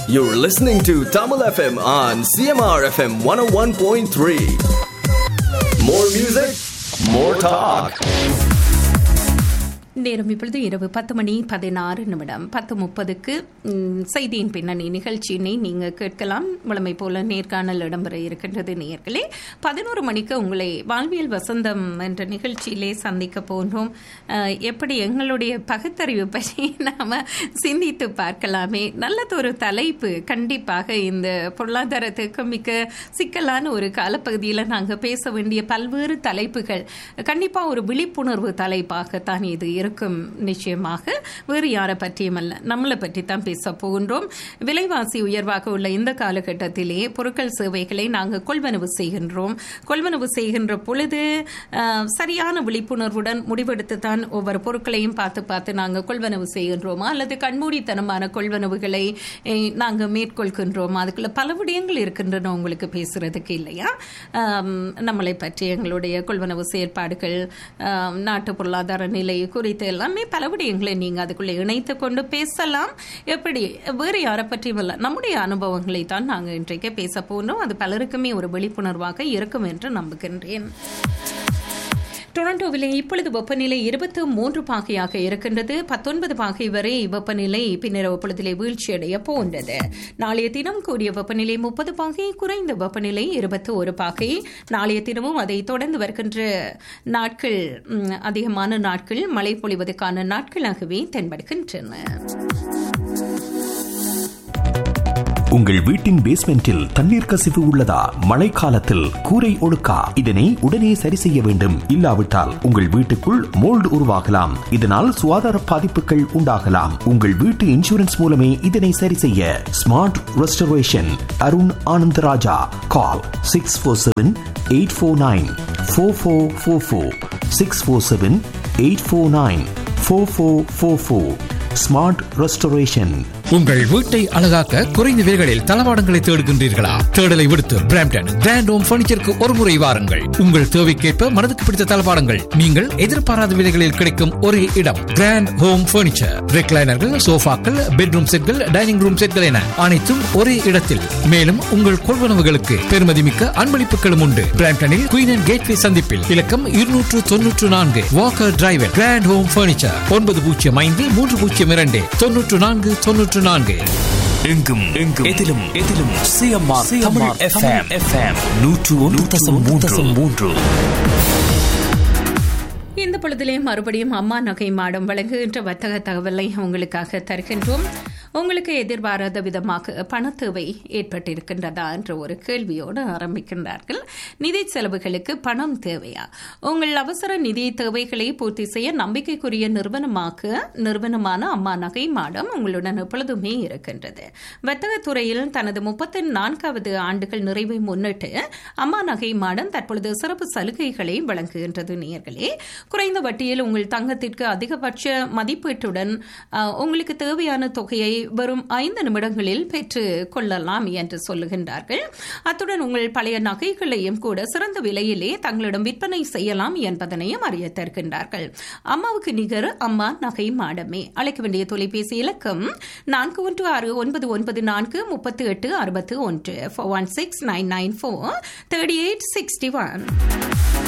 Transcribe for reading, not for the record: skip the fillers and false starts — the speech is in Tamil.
You're listening to Tamil FM on CMR FM 101.3. More music, more talk. நேரம் இப்பொழுது இரவு 10:16 10:30க்கு செய்தியின் பின்னணி நிகழ்ச்சியினை நீங்கள் கேட்கலாம். வழமை போல நேர்காணல் இடம்பெற இருக்கின்றது. நேயர்களே, 11 மணிக்கு உங்களை வாழ்வியல் வசந்தம் என்ற நிகழ்ச்சியிலே சந்திக்க போன்றோம். எப்படி எங்களுடைய பகுத்தறிவு பற்றி நாம் சிந்தித்து பார்க்கலாமே. நல்லதொரு தலைப்பு. கண்டிப்பாக இந்த பொருளாதாரத்துக்கு மிக சிக்கலான ஒரு காலப்பகுதியில் நாங்கள் பேச வேண்டிய பல்வேறு தலைப்புகள் கண்டிப்பாக ஒரு விழிப்புணர்வு தலைப்பாகத்தான் இது இருக்கும். நிச்சயமாக வேறு யாரை பற்றியும் அல்ல, நம்மளை பற்றி தான் பேச போகின்றோம். விலைவாசி உயர்வாக உள்ள இந்த காலகட்டத்திலே பொருட்கள் சேவைகளை நாங்கள் கொள்வனவு செய்கின்றோம். கொள்வனவு செய்கின்ற பொழுது சரியான விழிப்புணர்வுடன் முடிவெடுத்து தான் ஒவ்வொரு பொருட்களையும் பார்த்து நாங்கள் கொள்வனவு செய்கின்றோமா அல்லது கண்மூடித்தனமான கொள்வனவுகளை நாங்கள் மேற்கொள்கின்றோமா? அதுக்குள்ள பல விடயங்கள் இருக்கின்றன உங்களுக்கு பேசுறதுக்கு, இல்லையா? நம்மளை பற்றி எங்களுடைய கொள்வனவு செயற்பாடுகள், நாட்டு பொருளாதார நிலை குறித்து எல்லாமே பல விடயங்களை நீங்க அதுக்குள்ளே இணைத்து கொண்டு பேசலாம். எப்படி வேறு யாரை பற்றியும் இல்லை, நம்முடைய அனுபவங்களை தான் நாங்கள் இன்றைக்கு பேச போனோம். அது பலருக்குமே ஒரு விழிப்புணர்வாக இருக்கும் என்று நம்புகின்றேன். டொரண்டோவிலே இப்பொழுது வெப்பநிலை 23 பாகையாக இருக்கின்றது. 19 பாகை வரை வெப்பநிலை பின்னிரவு பொழுதிலே வீழ்ச்சியடைய போன்றது. நாளைய தினம் கூடிய வெப்பநிலை 30 பாகை, குறைந்த வெப்பநிலை 21 பாகை. நாளைய தினமும் அதை தொடர்ந்து வருகின்ற நாட்கள் அதிகமான நாட்கள் மழை பொழிவதற்கான நாட்களாகவே தென்படுகின்றன. உங்கள் வீட்டின் பேஸ்மெண்டில் தண்ணீர் கசிவு உள்ளதா? மழைக்காலத்தில் கூரை ஒழுக்கா? இதனை உடனே சரி செய்ய வேண்டும். இல்லாவிட்டால் உங்கள் வீட்டுக்குள் மோல்டு உருவாகலாம். இதனால் சுகாதார பாதிப்புகள் உண்டாகலாம். உங்கள் வீட்டு இன்சூரன்ஸ் மூலமே இதனை சரி செய்ய. Smart restoration, Arun Anandaraja. கால் 647-849-4444 647-849-4444. Smart restoration. உங்கள் வீட்டை அழகாக்க குறைந்த விலைகளில் தளவாடங்களை தேடுகின்றீர்களா? தேடலை விடுத்து பிராம்டன் கிராண்ட் ஹோம் பர்னிச்சருக்கு ஒரு முறை வாருங்கள். உங்கள் தேவைக்கேற்ப மனதுக்கு பிடித்த தளவாடங்கள் நீங்கள் எதிர்பாராத விலைகளில் கிடைக்கும் ஒரே இடம் கிராண்ட் ஹோம் பர்னிச்சர். ரெக்லைனர்கள், சோஃபாக்கள், பெட்ரூம் செட்கள், டைனிங் ரூம் செட்கள் என அனைத்தும் ஒரே இடத்தில். மேலும் உங்கள் கொள்வனவுகளுக்கு பெருமதிமிக்க அன்பளிப்புகளும் உண்டு. பிராம்டனில் குயின் அண்ட் கேட்வே சந்திப்பில் இலக்கம் 294 Walker driver. Grand home furniture 9053029494. எங்கும் எதிலும் CMR தமிழ் FM 101.3. இந்த பொழுதிலே மறுபடியும் அம்மா நகை மாடம் வழங்குகின்ற வர்த்தக தகவலை உங்களுக்காக தருகின்றோம். உங்களுக்கு எதிர்பாராத விதமாக பண தேவை ஏற்பட்டிருக்கின்றதா என்ற ஒரு கேள்வியோடு ஆரம்பிக்கின்றார்கள். நிதி செலவுகளுக்கு பணம் தேவையா? உங்கள் அவசர நிதி தேவைகளை பூர்த்தி செய்ய நம்பிக்கைக்குரிய நிறுவனமான அம்மா நகை மாடம் உங்களுடன் எப்பொழுதுமே இருக்கின்றது. வர்த்தகத்துறையில் தனது 34வது ஆண்டுகள் நிறைவை முன்னிட்டு அம்மா நகை மாடம் தற்பொழுது சிறப்பு சலுகைகளை வழங்குகின்றது. நேயர்களே, குறைந்த வட்டியில் உங்கள் தங்கத்திற்கு அதிகபட்ச மதிப்பீட்டுடன் உங்களுக்கு தேவையான தொகையை வரும் 5 நிமிடங்களில் பெற்றுக் கொள்ளலாம் என்று சொல்லுகின்றார்கள். அத்துடன் உங்கள் பழைய நகைகளையும் கூட சிறந்த விலையிலே தங்களிடம் விற்பனை செய்யலாம் என்பதனையும் அறிய தருகின்றார்கள். அம்மாவுக்கு நிகர் அம்மா நகை மாடமே. அழைக்க வேண்டிய தொலைபேசி இலக்கம் 4169943861 416-994-3861.